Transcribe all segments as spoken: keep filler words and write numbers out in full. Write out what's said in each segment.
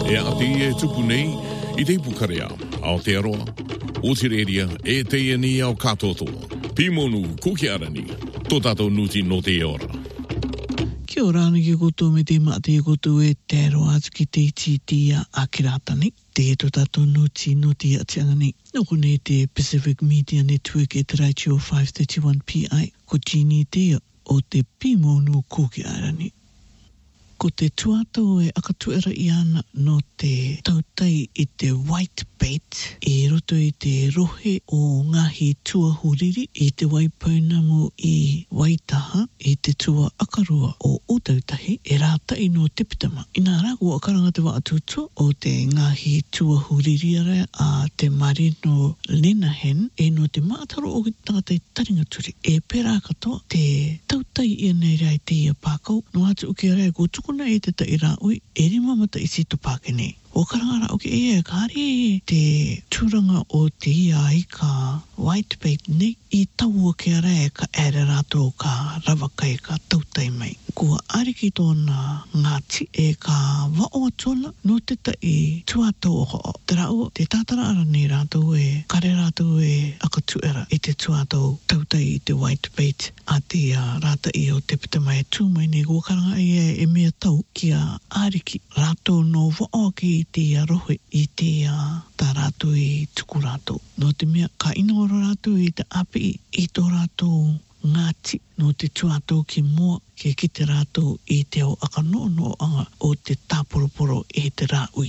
E ati e tupu nei, i te pukarea, ao te aroa, o te reria, e te ani au katotoa. Pimonu, kuki arani, tō tātou nuti no te ora. Kia ora ana ki koutou me te mate koutou e te aroa atu ki te iti tia a kiratani. Te e tō tātou nuti no te atiangani. Noko ne te Pacific Media Network e te Raichio five thirty-one P I. Ko Gini tea o te Pimonu kuki arani. Ko te tuatau e akatuera i ana no te tautai i te white bait e roto i te rohe o ngahi tuahuriri i te waipaunamu i Waitaha i te tua akarua o Otautahi e rātai no te pitama. Ina ragu o karanga te waatutua o te ngahi tuahuriri ara a te marino Lenahan e no te mātaro o ki tangata i taringaturi. E pērā katoa te tautai i nei rai te ia pākau no atu uki arai ko tukuna e te tai rā ui e rima mata i sito pākene. O karangara o ki e kāre te tūranga o te ia i ka white bait nei i taua ke ara e ka ere rātou ka rawaka e ka tautai mai. Kua ariki tōna ngāti e ka wao atona no te tai tuatau o ho. Te rau, te tātara ara nei rātou e kare rātou e akatuera i te tuatau tautai i te white bait a te uh, rāta i o te pitamai tūmai nei kua karanga e e mea tau ki a ariki rātou no wao ki te arohe i te uh, tā rātou i tuku rātou. No te mea ka inaoro rātou i te api i tō rātou ngāti no te tuatau ki mua ke ki te rātou i te o akanono anga o te tāporoporo e te rāui.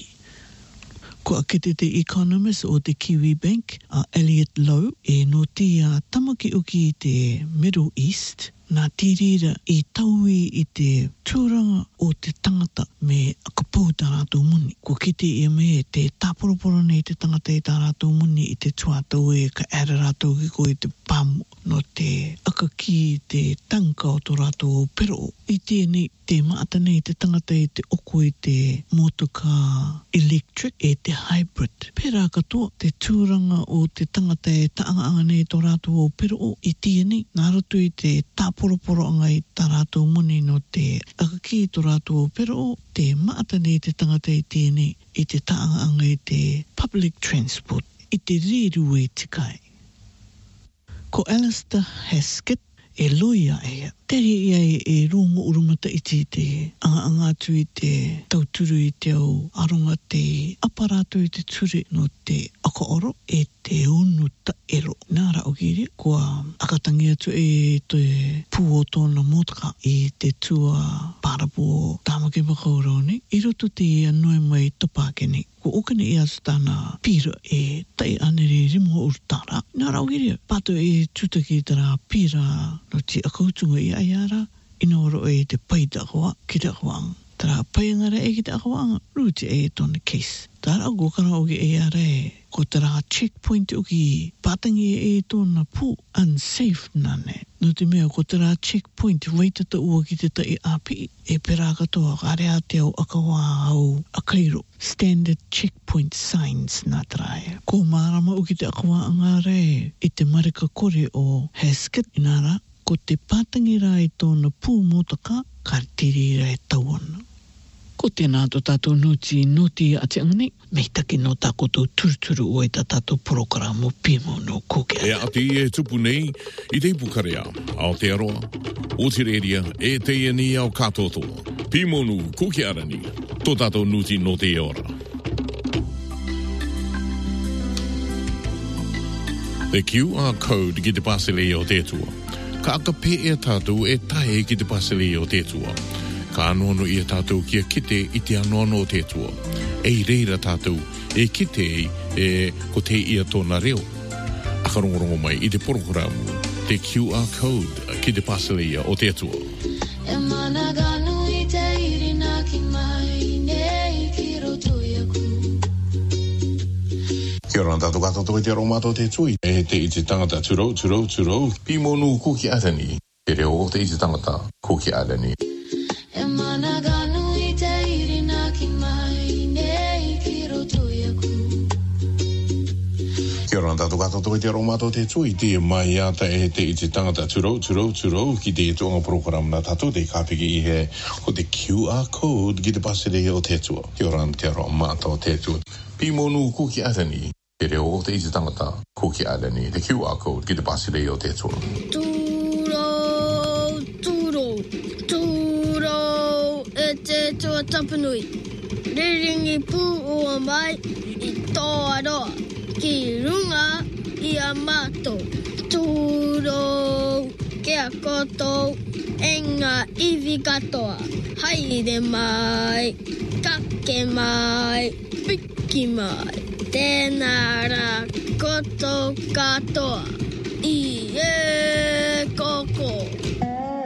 Ko akete te economist o te Kiwi Bank, a Elliot Lowe, e no te uh, tamaki uki i te Middle East, nā tīrira i taui i te tūranga o te tangata me akapau tā rātou muni. Ko kite e me te tāporoporo nei te tangata i tā rātou muni i te tuatau e ka ere rātou ki ko i te pāmu no te akaki i te tanka o tō rātou pero. I tēnei te maata nei te tangata i te oko i te motoka electric e te hybrid. Pērā katoa te tūranga o te tangata e taanga nei tō rātou o pero i tēnei nā ratu i te tāporoporo anga i tā rātou muni no te akaki i tō rātou pero te maata nei te tangata i tēnei i te taanga anga i te public transport i te riru e tikai. Ko Alistair Haskett e loia ea. Tere ia e, e rongo urumata i te te anga anga atu i te tauturu i te au aronga te aparato i te ture no te akaoro e te unu ta ero. Nāra o kiri, kua akatangi atu e te pū o tōna motaka i te tua pārapo tāmaki whakauroni. I roto te anoi mai tapākeni. Ko okane i atu tāna pira e tai anere rimo urutara. Nāra o kiri, pato e tutaki tara pira no te akautunga i aiara, ina oro e te pai te akawa, ki te akawanga. Tara pai angara e ki te akawanga, ruti e tōna case. Tara ko kara oki e ara e, ko tara checkpoint oki patangi e tōna pū unsafe nane. No te mea ko tara checkpoint waitata ua ki te tai api, e pera katoa karea te au akawa au akairo. Standard checkpoint signs nā tarae. Ko marama oki te akawa angara e, i te marika kore o Haskett inara, ko te pātangi rā i tōna pū motaka, karitiri rā e tauana. Ko tēnā tō tātou nuti nuti ati angani, mei taki no tā koutou turuturu o e tā tātou porokaramu Pimonu kuki arani. E ati e tupu nei, i te pukarea, Aotearoa, o te reria, e te ani au katotoa. Pimonu kuki arani, tō tātou nuti no te ora. The Q R code ki te pasele o te tua. Ka aka pe e tātou e tae ki te pasele o te tua. Ka anono i a tātou kia kite i te anono o te tua. E reira tātou e kite e ko te ia tōna reo. Akarongorongo mai i te porokoramu, te Q R code ki te pasele o te tua. E managanu i te irina ki mai nei ki roto iaku. Kia ora tātou katoto i te aromato te tui. E te i te tangata turo, turo, turo. Pimonu kuki arani. Te reo o te i te tangata kuki arani. E managanu i te irina ki mai nei ki roto iaku. Kia Kia ora tātou katoa i te aro mātou te tui te mai ata e te i te tangata turo, turo, turo ki te tuanga program na tātou te kāpiki i he ko te Q R code ki te pasere o te tua. Kia ora te aro mātou te tua. Pi monu kuki arani, te reo o te i te tangata kuki arani, te Q R code ki te pasere o te tua. Turo, turo, turo e te tua tapanui. Riringi pū o mai i tō aroa. Ki runga i a mātou. Tūro kia kotou enga iwi katoa. Haere mai, kake mai, piki mai. Tēnā rā kotou katoa. I e koko.